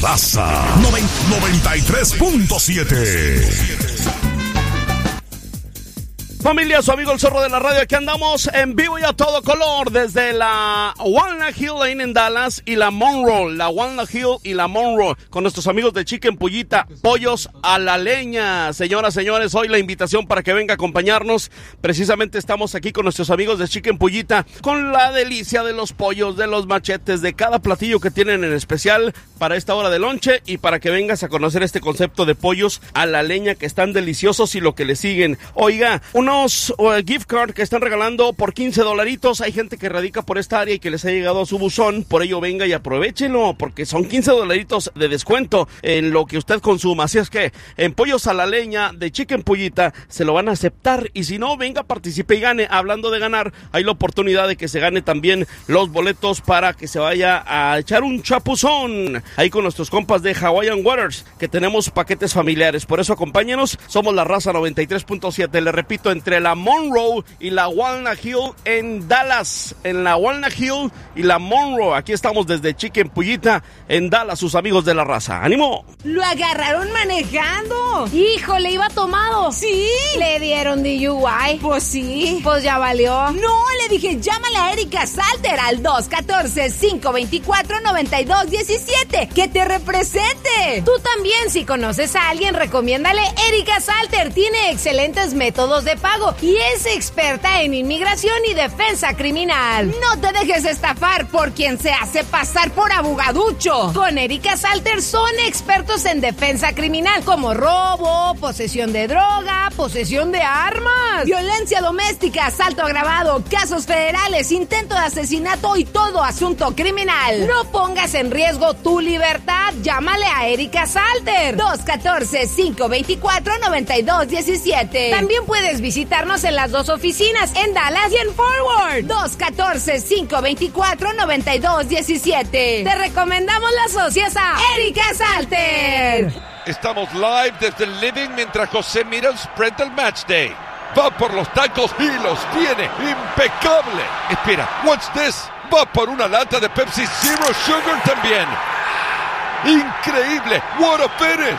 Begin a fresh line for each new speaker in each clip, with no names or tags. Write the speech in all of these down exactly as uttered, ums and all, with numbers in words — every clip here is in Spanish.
Raza noventa y tres punto siete.
Familia, su amigo el Zorro de la Radio, aquí andamos en vivo y a todo color desde la Walnut Hill Lane en Dallas y la Monroe, la Walnut Hill y la Monroe, con nuestros amigos de Chicken Pullita, pollos a la leña. Señoras, señores, hoy la invitación para que venga a acompañarnos. Precisamente estamos aquí con nuestros amigos de Chicken Pullita, con la delicia de los pollos, de los machetes, de cada platillo que tienen en especial para esta hora de lonche y para que vengas a conocer este concepto de pollos a la leña que están deliciosos y lo que le siguen. Oiga, unos uh, gift card que están regalando por quince dolaritos. Hay gente que radica por esta área y que les ha llegado a su buzón, por ello venga y aprovechenlo, porque son quince dolaritos de descuento en lo que usted consuma. Así es que en pollos a la leña de Chicken Pullita se lo van a aceptar, y si no, venga, participe y gane. Hablando de ganar, hay la oportunidad de que se gane también los boletos para que se vaya a echar un chapuzón ahí con nuestros compas de Hawaiian Waters, que tenemos paquetes familiares. Por eso acompáñenos, somos la Raza noventa y tres punto siete, le repito, entre la Monroe y la Walnut Hill en Dallas, en la Walnut Hill y la Monroe. Aquí estamos desde Chicken Pullita en Dallas, sus amigos de la Raza. ¡Ánimo!
¡Lo agarraron manejando!
¡Híjole, iba tomado!
¿Sí?
¿Le dieron D U I?
Pues sí.
Pues ya valió.
No, le dije, llámale a Erika Salter al dos uno cuatro, cinco dos cuatro, nueve dos uno siete. ¡Que te represente!
Tú también, si conoces a alguien, recomiéndale Erika Salter. Tiene excelentes métodos de pago y es experta en inmigración y defensa criminal.
No te dejes estafar por quien se hace pasar por abogaducho.
Con Erika Salter son expertos en defensa criminal, como robo, posesión de droga, posesión de armas,
violencia doméstica, asalto agravado, casos federales, intento de asesinato y todo asunto criminal.
No pongas en riesgo tu libertad. Llámale a Erika Salter.
dos uno cuatro, cinco dos cuatro, nueve dos uno siete.
También puedes visitarnos en las dos oficinas, en Dallas y en Forward.
dos uno cuatro, cinco dos cuatro, nueve dos uno siete.
Te recomendamos la socias a Erika Salter.
Estamos live desde el living mientras José mira el spread del match day. Va por los tacos y los tiene. Impecable. Espera, what's this? Va por una lata de Pepsi Zero Sugar también. Increíble. What a finish.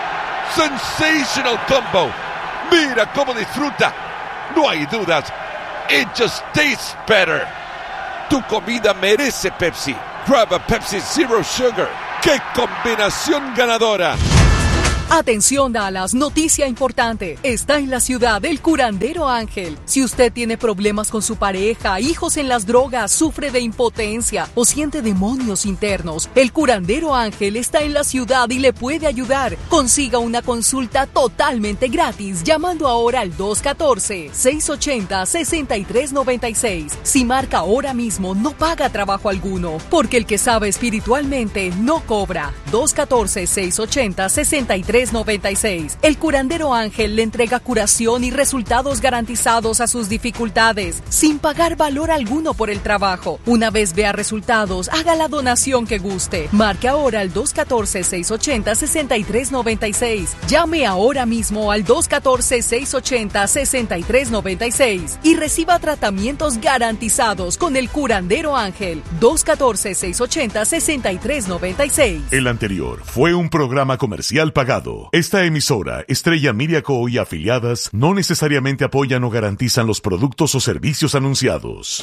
Sensational combo. Mira cómo disfruta. No hay dudas. It just tastes better. Tu comida merece Pepsi. Grab a Pepsi Zero Sugar. ¡Qué combinación ganadora!
Atención Dallas, noticia importante. Está en la ciudad el Curandero Ángel. Si usted tiene problemas con su pareja, hijos en las drogas, sufre de impotencia o siente demonios internos, el Curandero Ángel está en la ciudad y le puede ayudar. Consiga una consulta totalmente gratis llamando ahora al dos uno cuatro, seis ocho cero, seis tres nueve seis. Si marca ahora mismo, no paga trabajo alguno, porque el que sabe espiritualmente no cobra. dos uno cuatro, seis ocho cero, seis tres nueve seis. El Curandero Ángel le entrega curación y resultados garantizados a sus dificultades, sin pagar valor alguno por el trabajo. Una vez vea resultados, haga la donación que guste. Marque ahora al dos uno cuatro, seis ocho cero, seis tres nueve seis. Llame ahora mismo al dos uno cuatro, seis ocho cero, seis tres nueve seis y reciba tratamientos garantizados con el Curandero Ángel. dos uno cuatro, seis ocho cero, seis tres nueve seis.
El anterior fue un programa comercial pagado. Esta emisora, Estrella Media Co. y afiliadas, no necesariamente apoyan o garantizan los productos o servicios anunciados.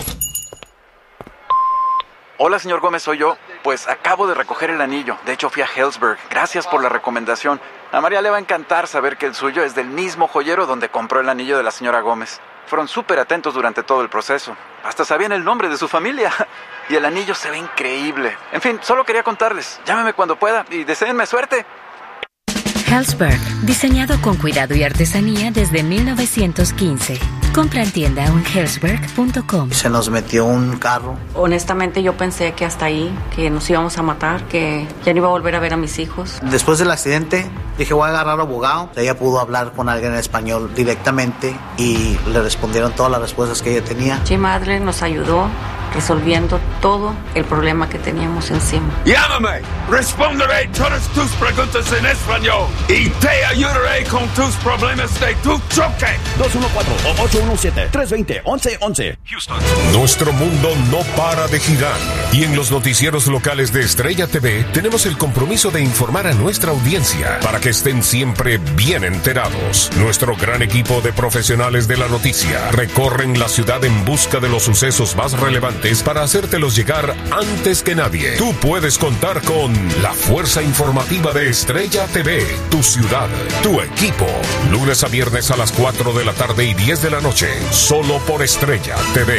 Hola, señor Gómez, soy yo. Pues acabo de recoger el anillo. De hecho, fui a Helzberg. Gracias por la recomendación. A María le va a encantar saber que el suyo es del mismo joyero donde compró el anillo de la señora Gómez. Fueron súper atentos durante todo el proceso. Hasta sabían el nombre de su familia. Y el anillo se ve increíble. En fin, solo quería contarles. Llámeme cuando pueda y deséenme suerte.
Helzberg, diseñado con cuidado y artesanía desde mil novecientos quince. Compra en tienda o en helzberg punto com.
Se nos metió un carro.
Honestamente yo pensé que hasta ahí, que nos íbamos a matar, que ya no iba a volver a ver a mis hijos.
Después del accidente dije voy a agarrar abogado. Ella pudo hablar con alguien en español directamente y le respondieron todas las respuestas que ella tenía.
Jim Adler nos ayudó. resolviendo todo el problema que teníamos encima.
Llámame, responderé todas tus preguntas en español y te ayudaré con tus problemas de tu choque.
dos uno cuatro, ocho uno siete, tres dos cero, once once.
Houston.
Nuestro mundo no para de girar y en los noticieros locales de Estrella T V tenemos el compromiso de informar a nuestra audiencia para que estén siempre bien enterados. Nuestro gran equipo de profesionales de la noticia recorren la ciudad en busca de los sucesos más relevantes para hacértelos llegar antes que nadie. Tú puedes contar con la fuerza informativa de Estrella T V, tu ciudad, tu equipo. Lunes a viernes a las cuatro de la tarde y diez de la noche, solo por Estrella T V.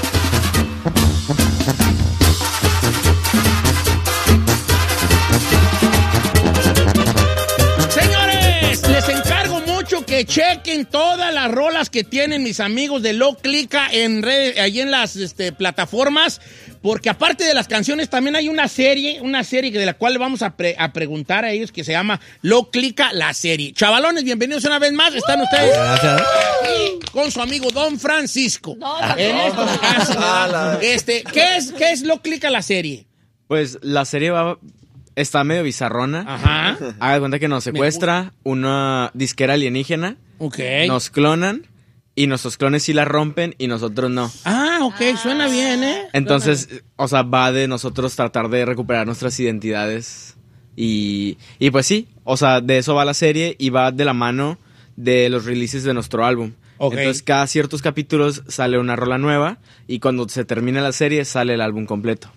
Les encargo mucho que chequen todas las rolas que tienen mis amigos de Lo Clica en red, ahí en las este, plataformas, porque aparte de las canciones también hay una serie, una serie de la cual le vamos a, pre, a preguntar a ellos que se llama Lo Clica, la serie. Chavalones, bienvenidos una vez más, están ustedes aquí con su amigo Don Francisco. No, no, en no, no, no. Este, ¿qué es, qué es Lo Clica, la serie?
Pues la serie va... Está medio bizarrona. Ajá. Haga de cuenta que nos secuestra una disquera alienígena.
Ok.
Nos clonan y nuestros clones sí la rompen y nosotros no.
Ah, ok. Suena bien, ¿eh?
Entonces, o sea, va de nosotros tratar de recuperar nuestras identidades. Y, y pues sí, o sea, de eso va la serie y va de la mano de los releases de nuestro álbum. Okay. Entonces, cada ciertos capítulos sale una rola nueva y cuando se termina la serie sale el álbum completo.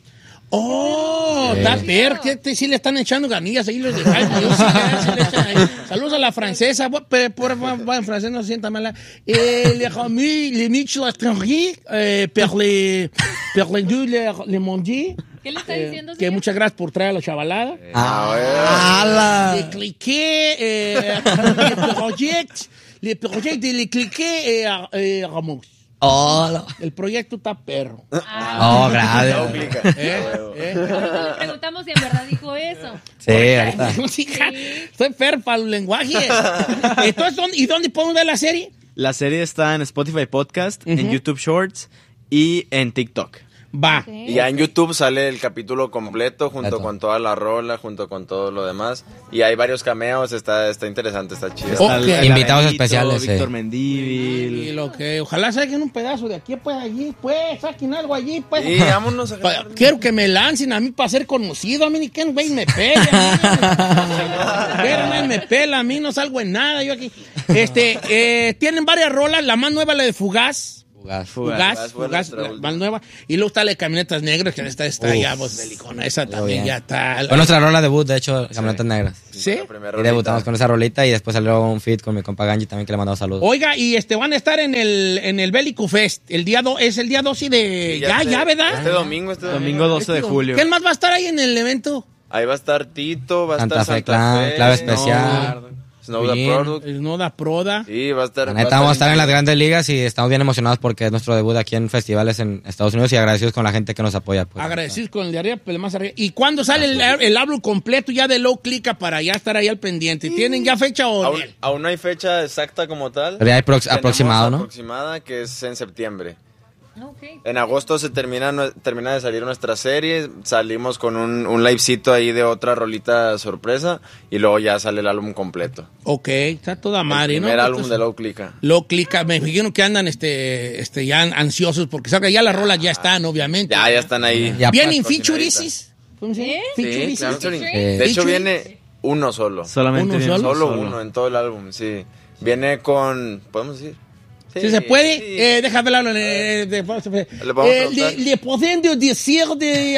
Oh, está sí. Per, que te, sí le están echando ganillas ahí los de Jaime. Sí, sí le echan ahí. Saludos a la francesa, pero por en francés no se sienta mala. Eh, les amis, les miches l'étranger, eh, per les, per les deux, les, les mondis.
¿Qué le está diciendo?
Eh, que muchas gracias por traer a la chavalada.
Ah,
Le cliqué, eh, le project, le project de le cliqué, eh, eh, Ramos.
Oh,
el proyecto está perro.
Ah, oh, gracias.
¿Eh? ¿Eh?
Le preguntamos si en verdad dijo eso.
Sí, ahorita.
Sí. Estoy perro para los lenguajes. Entonces, ¿y dónde podemos ver la serie?
La serie está en Spotify Podcast, uh-huh. en YouTube Shorts y en TikTok.
Va.
Okay. Y ya en YouTube sale el capítulo completo junto Eto. con toda la rola, junto con todo lo demás. Y hay varios cameos, está, está interesante, está chido.
Okay. Está invitados Benito, especiales.
Víctor
eh.
Mendívil.
Y lo que, ojalá saquen un pedazo de aquí, pues allí, pues, saquen algo allí, pues.
Y vámonos a
pa, quiero que me lancen a mí para ser conocido. A mí ni que güey me pele. Pero nadie me pela, a mí no salgo en nada. Yo aquí. Este, eh, tienen varias rolas, la más nueva, la de Fugaz.
Fugaz.
Fugaz, Fugaz, Fugaz la más nueva. Y luego está la de Camionetas Negras, que esta está ya, vos, delicona. Esa también ya está.
Fue nuestra rola debut, de hecho, Camionetas sí. Negras.
¿Sí?
Y debutamos con esa rolita y después salió un feat con mi compa Ganji también, que le mandamos saludos.
Oiga, y este van a estar en el en el Bélico Fest. El día do, es el día doce de... Sí, ya, ya, este, ya, ¿verdad?
Este domingo, este domingo.
Domingo doce de julio.
¿Quién más va a estar ahí en el evento?
Ahí va a estar Tito, va a
Santa
estar
Fe
Santa
Clan,
Fe.
Clave Especial.
No. Snowda Product.
Snowda Proda.
Sí, va a estar.
La neta, vamos a estar en las grandes ligas y estamos bien emocionados porque es nuestro debut aquí en festivales en Estados Unidos y agradecidos con la gente que nos apoya. Pues.
Agradecidos con el de arriba, pero el más arriba. ¿Y cuándo sale el, el álbum completo ya de Lo Clica para ya estar ahí al pendiente? Sí. ¿Tienen ya fecha o
aún, aún no hay fecha exacta como tal.
Pero ya hay prox- aproximado, ¿no?
Aproximada, que es en septiembre.
Okay.
En agosto se termina, no, termina de salir nuestra serie, salimos con un, un livecito ahí de otra rolita sorpresa y luego ya sale el álbum completo.
Ok, está toda madre,
¿no? El primer
¿no?
álbum
Entonces,
de Lo Clica.
Lo Clica, me imagino que andan este, este, ya ansiosos porque salga ya las rolas ya están, obviamente.
Ya, ya están ahí.
¿Vienen featuresis?
¿Sí?
Sí, claro, eh, de hecho viene uno solo.
Solamente
¿Uno
solo?
Solo
solo
uno en todo el álbum, sí. Viene con, ¿podemos decir?
Si sí, se puede, sí. eh, déjame hablarlo. Eh, de, de, eh, le, le pueden decir de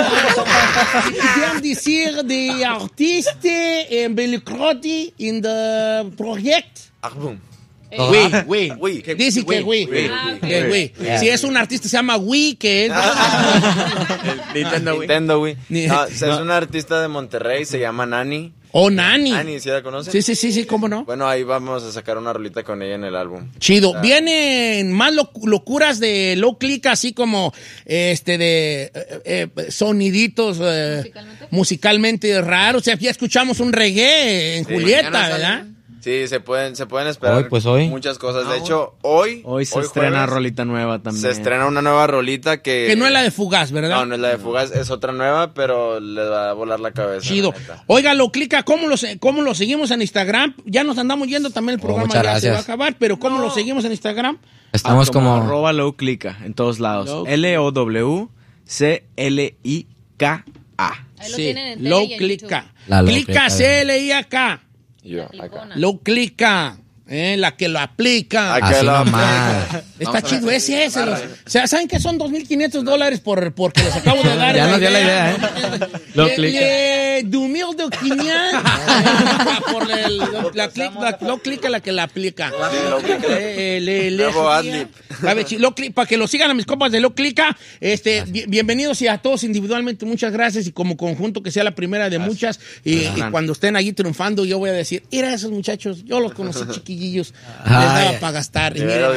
uh, decir de artiste en Belcroti in the project.
Album.
Oui, oui, oui. Dice que oui. Si es un artista se llama Wii, que es
Nintendo Wii. Nintendo Wii. No, es un artista de Monterrey, se llama Nani.
Oh, Nani.
Nani, ¿sí la conoces?
Sí, sí, sí, sí, ¿cómo no?
Bueno, ahí vamos a sacar una rolita con ella en el álbum.
Chido. Ah. Vienen más loc- locuras de Lo Clica, así como este de eh, eh, soniditos eh, musicalmente. musicalmente raros. O sea, ya escuchamos un reggae en sí, Julieta, ¿verdad?
Sí, se pueden, se pueden esperar
Hoy, pues, hoy.
muchas cosas. De hecho, hoy...
Hoy se estrena
jueves,
rolita nueva también.
Se estrena una nueva rolita que...
Que no es la de Fugaz, ¿verdad?
No, no es la de Fugaz, es otra nueva, pero les va a volar la cabeza.
Chido. Oiga, lo clica, ¿cómo lo, cómo lo seguimos en Instagram? Ya nos andamos yendo también el programa,
oh,
ya
gracias.
se va a acabar, pero ¿cómo no. lo seguimos en Instagram?
Estamos
ah, como...
como...
arroba low clica en todos lados. Low. L O W C L I K A.
Ahí lo
sí,
tienen en tele
low
y en
clica.
La low
clica
clica.
C L I K.
Yo, acá.
Lo clica, eh, la que lo aplica.
Así nomás.
Está chido ese, ese. Los, o sea, ¿saben que son dos mil quinientos dólares por, porque les acabo de dar?
Ya nos dio la idea, ¿eh? Lo
Le,
clica.
le, du mil de quinientos. Por el, la, clic, la, lo clica la que la aplica. Eh, le, le,
Nuevo adlib.
A ver, lo, para que lo sigan a mis compas de Lo Clica, este, bi- bienvenidos y a todos individualmente, muchas gracias y como conjunto que sea la primera de muchas y, y cuando estén allí triunfando yo voy a decir, mira esos muchachos, yo los conocí chiquillillos, les daba para gastar y miren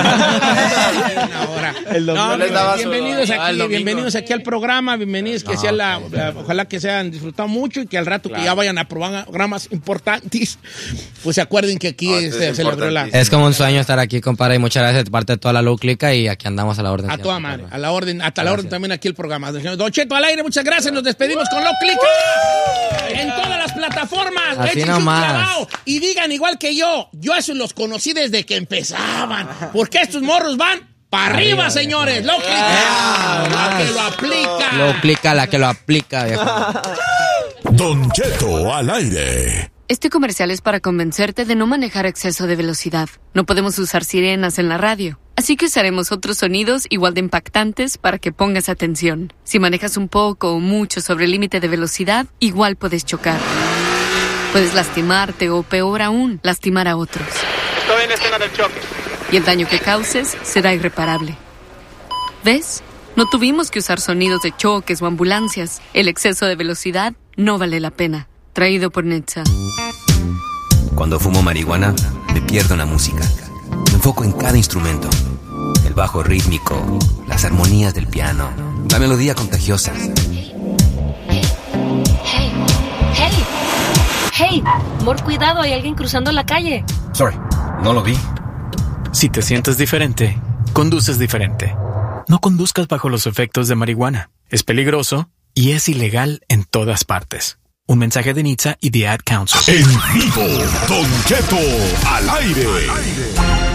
ahora, ahora. No,
les daba
bienvenidos
su-
aquí,
ah,
bienvenidos aquí al programa, bienvenidos que
No,
sea la, la- ojalá que se hayan disfrutado mucho y que al rato que ya vayan a programas importantes, pues se acuerden que aquí
No,
se
es
celebró la...
importantísimo.
Es como un sueño estar aquí, compadre, y muchas gracias de parte de toda la Low Clica y aquí andamos a la orden.
A
siempre,
toda madre,
compadre.
a la orden, hasta la orden también aquí el programa. Don Cheto al aire, muchas gracias, nos despedimos con Lo Clica en todas las plataformas.
Así
Échense un
nomás.
clavado y digan igual que yo, yo a esos los conocí desde que empezaban, porque estos morros van para arriba, señores. Lo Clica, la que lo aplica.
Low Clica, la que lo aplica, viejo.
Don Cheto al aire.
Este comercial es para convencerte de no manejar a exceso de velocidad. No podemos usar sirenas en la radio, así que usaremos otros sonidos igual de impactantes para que pongas atención. Si manejas un poco o mucho sobre el límite de velocidad, igual puedes chocar. Puedes lastimarte o, peor aún, lastimar a otros.
Estoy en escena del choque.
Y el daño que causes será irreparable. ¿Ves? No tuvimos que usar sonidos de choques o ambulancias. El exceso de velocidad no vale la pena. Traído por Netza.
Cuando fumo marihuana, me pierdo en la música. Me enfoco en cada instrumento. El bajo rítmico, las armonías del piano, la melodía contagiosa.
Hey, hey, hey, amor, cuidado, hay alguien cruzando la calle.
Sorry, no lo vi.
Si te sientes diferente, conduces diferente. No conduzcas bajo los efectos de marihuana. Es peligroso y es ilegal en todas partes. Un mensaje de Nitza y The Ad Council.
En vivo, Don Cheto al aire.